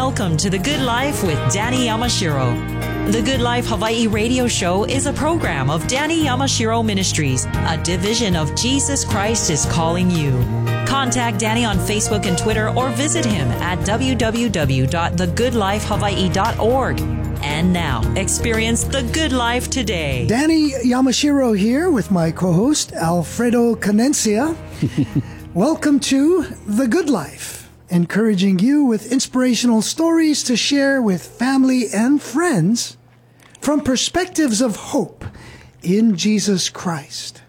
Welcome to The Good Life with Danny Yamashiro. The Good Life Hawaii radio show is a program of Danny Yamashiro Ministries, a division of Jesus Christ is Calling You. Contact Danny on Facebook and Twitter or visit him at www.thegoodlifehawaii.org. And now, experience the good life today. Danny Yamashiro here with my co-host, Alfredo Canencia. Welcome to The Good Life, encouraging you with inspirational stories to share with family and friends from perspectives of hope in Jesus Christ.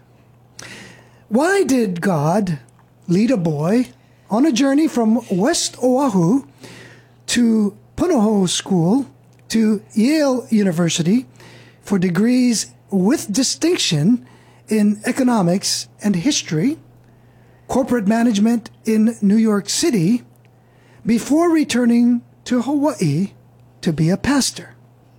Why did God lead a boy on a journey from West Oahu to Punahou School to Yale University for degrees with distinction in economics and history, corporate management in New York City, before returning to Hawaii to be a pastor?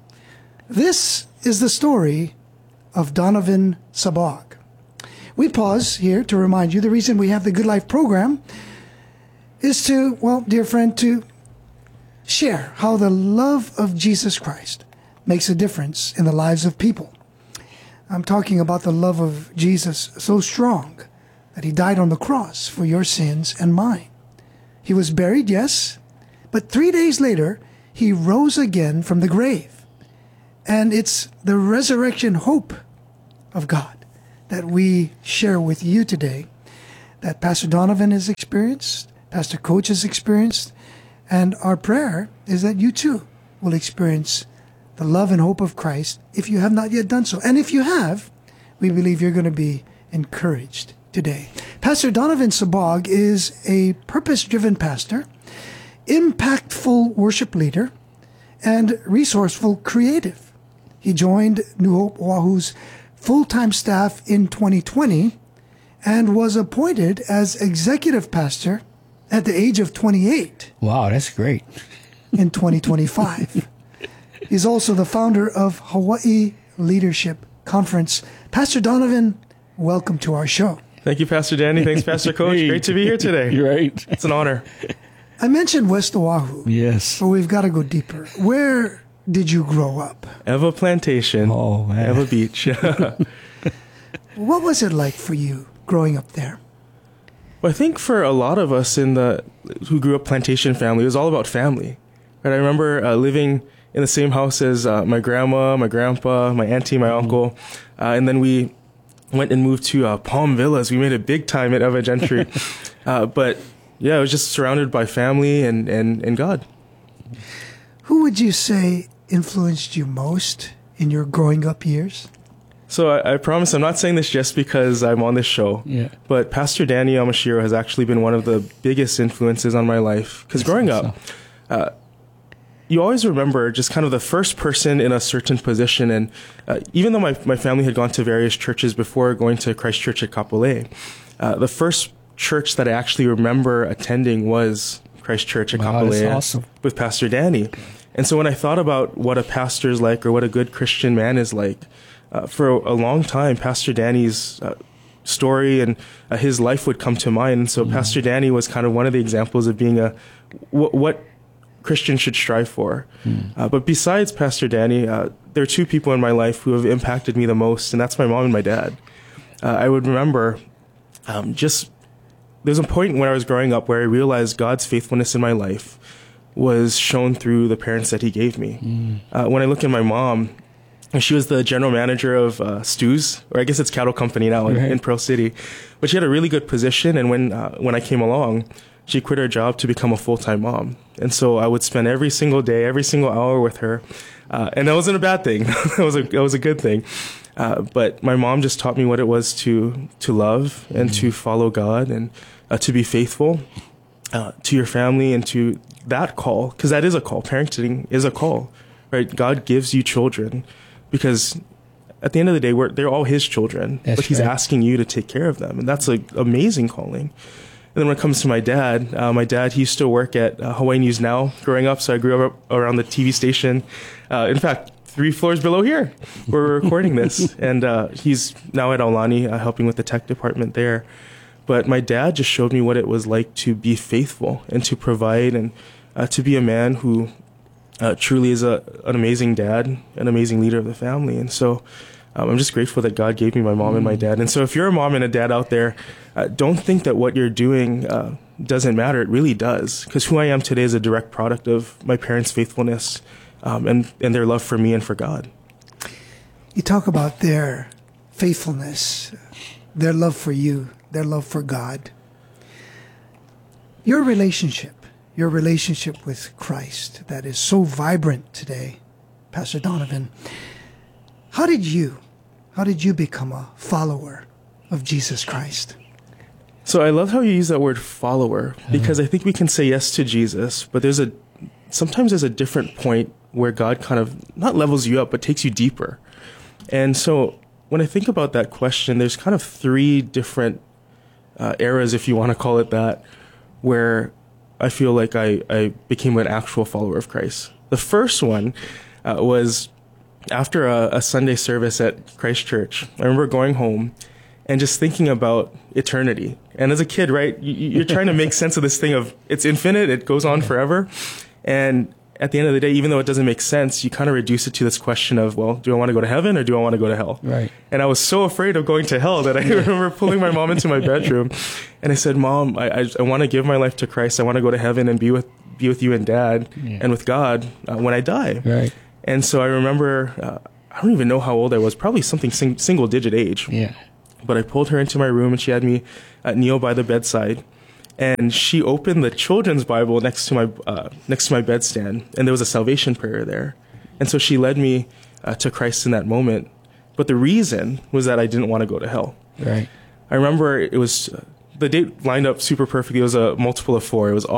This is the story of Donovan Sabag. We pause here to remind you the reason we have the Good Life program is to, well, dear friend, to share how the love of Jesus Christ makes a difference in the lives of people. I'm talking about the love of Jesus so strong that he died on the cross for your sins and mine. He was buried, yes, but 3 days later, he rose again from the grave. And it's the resurrection hope of God that we share with you today, that Pastor Donovan has experienced, Pastor Coach has experienced, and our prayer is that you too will experience the love and hope of Christ if you have not yet done so. And if you have, we believe you're going to be encouraged today. Pastor Donovan Sabag is a purpose-driven pastor, impactful worship leader, and resourceful creative. He joined New Hope Oahu's full-time staff in 2020 and was appointed as executive pastor at the age of 28. Wow, that's great. In 2025. He's also the founder of Hawaii Leadership Conference. Pastor Donovan, welcome to our show. Thank you, Pastor Danny. Thanks, Pastor Coach. Great to be here today. You're right. It's an honor. I mentioned West Oahu. Yes. But we've got to go deeper. Where did you grow up? Eva Plantation. Oh, man. Eva Beach. What was it like for you growing up there? Well, I think for a lot of us who grew up plantation family, it was all about family. Right? I remember living in the same house as my grandma, my grandpa, my auntie, my uncle, and then we went and moved to Palm Villas. We made it big time at Eva Gentry. But yeah, it was just surrounded by family and God. Who would you say influenced you most in your growing up years? So I promise I'm not saying this just because I'm on this show, but Pastor Danny Yamashiro has actually been one of the biggest influences on my life. Because growing up, you always remember just kind of the first person in a certain position. And even though my family had gone to various churches before going to Christ Church at Kapolei, the first church that I actually remember attending was Christ Church at Kapolei with Pastor Danny. And so when I thought about what a pastor is like or what a good Christian man is like, for a long time, Pastor Danny's story and his life would come to mind. And so Pastor Danny was kind of one of the examples of being what Christians should strive for. But besides Pastor Danny, there are two people in my life who have impacted me the most, and that's my mom and my dad. I would remember there's a point when I was growing up where I realized God's faithfulness in my life was shown through the parents that he gave me. When I look at my mom, she was the general manager of Stu's, or I guess it's cattle company now in Pearl City. But she had a really good position, and when I came along, she quit her job to become a full-time mom. And so I would spend every single day, every single hour with her. And that wasn't a bad thing. That was a good thing. But my mom just taught me what it was to love and to follow God and to be faithful to your family and to that call, because that is a call. Parenting is a call, right? God gives you children because at the end of the day, they're all his children, but he's asking you to take care of them. And that's an amazing calling. And then when it comes to my dad, he used to work at Hawaii News Now growing up. So I grew up around the TV station. In fact, 3 floors below here, where we're recording this. And he's now at Aulani helping with the tech department there. But my dad just showed me what it was like to be faithful and to provide and to be a man who truly is an amazing dad, an amazing leader of the family. And so I'm just grateful that God gave me my mom and my dad. And so if you're a mom and a dad out there, don't think that what you're doing doesn't matter. It really does, because who I am today is a direct product of my parents' faithfulness and their love for me and for God. You talk about their faithfulness, their love for you, their love for God. Your relationship with Christ that is so vibrant today, Pastor Donovan, how did you become a follower of Jesus Christ? So I love how you use that word follower, because I think we can say yes to Jesus, but sometimes there's a different point where God kind of not levels you up, but takes you deeper. And so when I think about that question, there's kind of three different eras, if you want to call it that, where I feel like I became an actual follower of Christ. The first one was after a Sunday service at Christ Church. I remember going home and just thinking about eternity. And as a kid, right, you're trying to make sense of this thing of it's infinite, it goes on forever. And at the end of the day, even though it doesn't make sense, you kind of reduce it to this question of, well, do I want to go to heaven or do I want to go to hell? Right. And I was so afraid of going to hell that I remember pulling my mom into my bedroom. And I said, Mom, I want to give my life to Christ. I want to go to heaven and be with you and Dad and with God when I die. Right. And so I remember, I don't even know how old I was, probably something single digit age. Yeah. But I pulled her into my room and she had me kneel by the bedside. And she opened the children's Bible next to my bedstand, and there was a salvation prayer there. And so she led me to Christ in that moment. But the reason was that I didn't want to go to hell. Right. I remember it was the date lined up super perfectly. It was a multiple of 4. It was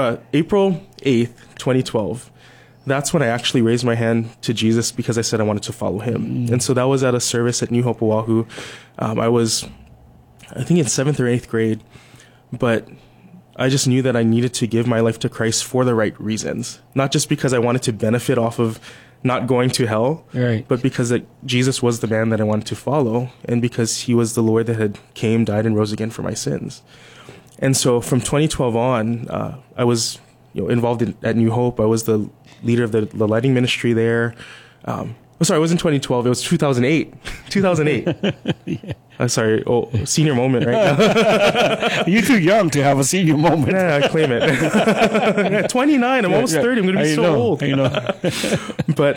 April 8th, 2012. That's when I actually raised my hand to Jesus because I said I wanted to follow him. And so that was at a service at New Hope Oahu. I was, I think, in 7th or 8th grade, but I just knew that I needed to give my life to Christ for the right reasons. Not just because I wanted to benefit off of not going to hell, right, but because Jesus was the man that I wanted to follow, and because he was the Lord that had came, died, and rose again for my sins. And so from 2012 on, I was involved at New Hope. I was the leader of the lighting ministry there. Sorry, it wasn't 2012. It was 2008. 2008. Yeah. I'm sorry. Oh, senior moment right now. You're too young to have a senior moment. Yeah, I claim it. Yeah, 29. I'm almost 30. I'm going to be so old. I know. But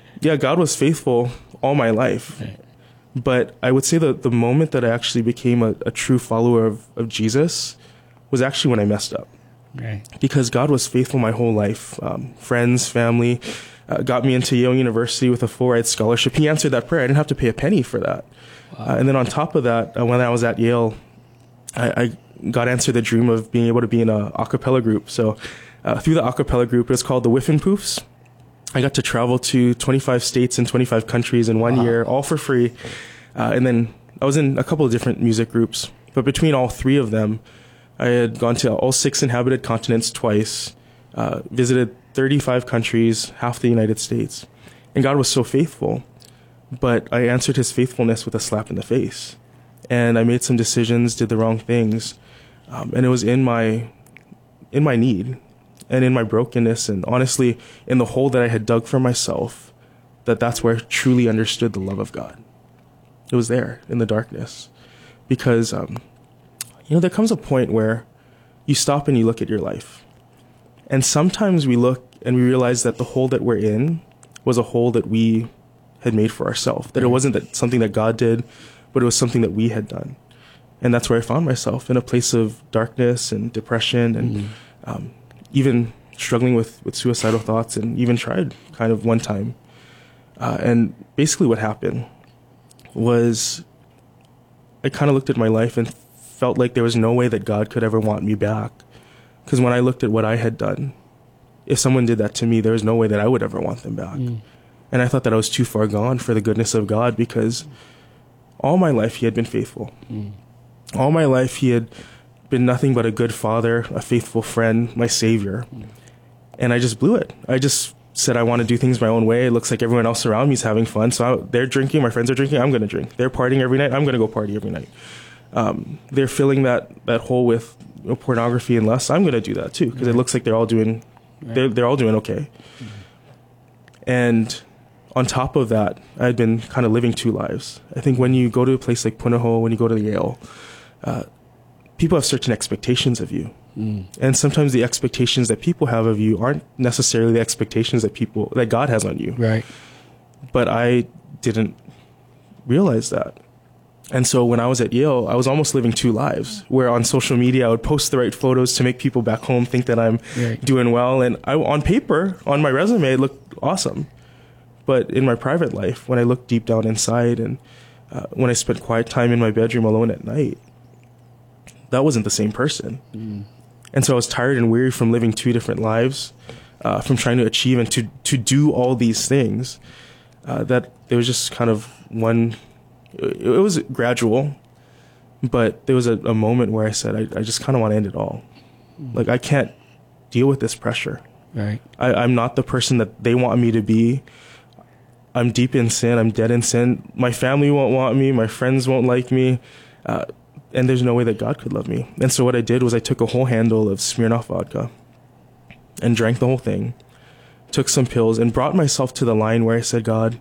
God was faithful all my life. Right. But I would say that the moment that I actually became a true follower of Jesus was actually when I messed up. Right. Because God was faithful my whole life. Friends, family, got me into Yale University with a full-ride scholarship. He answered that prayer. I didn't have to pay a penny for that. Wow. And then on top of that, when I was at Yale, I got answered the dream of being able to be in a a cappella group. So through the a cappella group, it was called the Whiffin' Poofs. I got to travel to 25 states and 25 countries in 1 year, all for free. And then I was in a couple of different music groups. But between all 3 of them, I had gone to all 6 inhabited continents twice, visited 35 countries, half the United States. And God was so faithful. But I answered his faithfulness with a slap in the face. And I made some decisions, did the wrong things. And it was in my need and in my brokenness and honestly in the hole that I had dug for myself, that's where I truly understood the love of God. It was there in the darkness. Because, there comes a point where you stop and you look at your life. And sometimes we look and we realize that the hole that we're in was a hole that we had made for ourselves. That it wasn't something that God did, but it was something that we had done. And that's where I found myself, in a place of darkness and depression and even struggling with suicidal thoughts, and even tried kind of one time. And basically what happened was I kind of looked at my life and felt like there was no way that God could ever want me back. Because when I looked at what I had done, if someone did that to me, there was no way that I would ever want them back. And I thought that I was too far gone for the goodness of God, because all my life he had been faithful. All my life he had been nothing but a good father, a faithful friend, my savior. And I just blew it. I just said I want to do things my own way. It looks like everyone else around me is having fun. So they're drinking, my friends are drinking, I'm going to drink. They're partying every night, I'm going to go party every night. They're filling that hole with pornography and lust. I'm going to do that too, because it looks like they're all doing They're all doing okay. And on top of that, I had been kind of living two lives. I think when you go to a place like Punahou, when you go to Yale, people have certain expectations of you. And sometimes the expectations that people have of you aren't necessarily the expectations that God has on you. Right. But I didn't realize that. And so when I was at Yale, I was almost living two lives, where on social media, I would post the right photos to make people back home think that I'm doing well. And on paper, on my resume, it looked awesome. But in my private life, when I looked deep down inside and when I spent quiet time in my bedroom alone at night, that wasn't the same person. And so I was tired and weary from living two different lives, from trying to achieve and to do all these things, that there was just kind of one... It was gradual, but there was a moment where I said, I just kind of want to end it all. Like, I can't deal with this pressure. Right. I'm not the person that they want me to be. I'm deep in sin. I'm dead in sin. My family won't want me. My friends won't like me. And there's no way that God could love me. And so what I did was I took a whole handle of Smirnoff vodka and drank the whole thing, took some pills, and brought myself to the line where I said, God,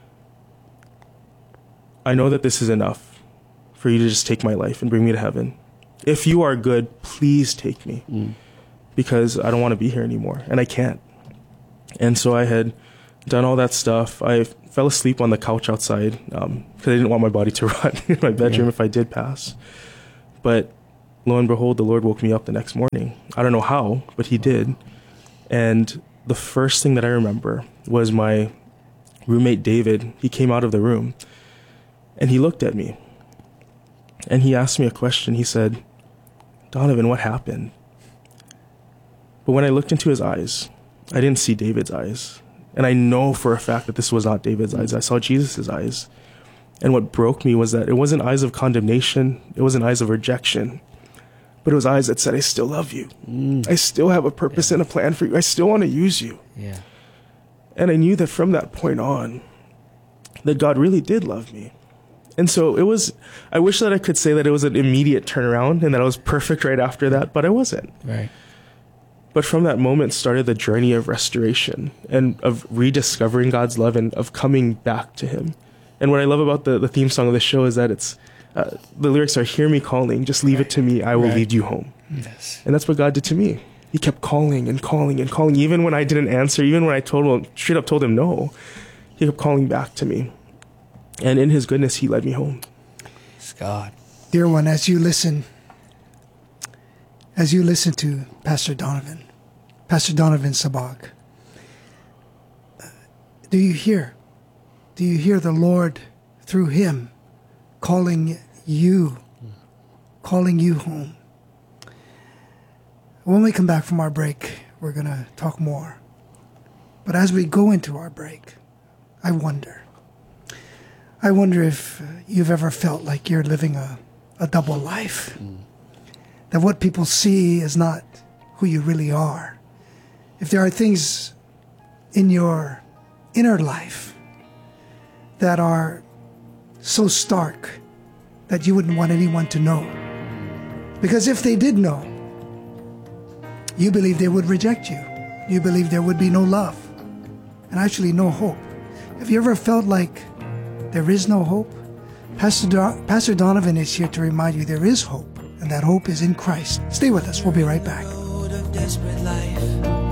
I know that this is enough for you to just take my life and bring me to heaven. If you are good, please take me, because I don't want to be here anymore, and I can't. And so I had done all that stuff. I fell asleep on the couch outside because I didn't want my body to rot in my bedroom if I did pass. But lo and behold, the Lord woke me up the next morning. I don't know how, but he did. And the first thing that I remember was my roommate, David. He came out of the room. And he looked at me, and he asked me a question. He said, Donovan, what happened? But when I looked into his eyes, I didn't see David's eyes. And I know for a fact that this was not David's eyes. I saw Jesus' eyes. And what broke me was that it wasn't eyes of condemnation. It wasn't eyes of rejection. But it was eyes that said, I still love you. I still have a purpose and a plan for you. I still want to use you. Yeah. And I knew that from that point on, that God really did love me. And so I wish that I could say that it was an immediate turnaround and that I was perfect right after that, but I wasn't. Right. But from that moment started the journey of restoration and of rediscovering God's love and of coming back to him. And what I love about the theme song of the show is that it's, the lyrics are, hear me calling, just leave it to me, I will lead you home. Yes. And that's what God did to me. He kept calling and calling and calling, even when I didn't answer, even when I straight up told him no, he kept calling back to me. And in his goodness, he led me home. It's God. Dear one, as you listen to Pastor Donovan Sabag, do you hear the Lord through him calling you home? When we come back from our break, we're going to talk more. But as we go into our break, I wonder if you've ever felt like you're living a double life. That what people see is not who you really are. If there are things in your inner life that are so stark that you wouldn't want anyone to know. Because if they did know, you believe they would reject you. You believe there would be no love and actually no hope. Have you ever felt like there is no hope? Pastor Donovan is here to remind you there is hope, and that hope is in Christ. Stay with us. We'll be right back. Desperate life.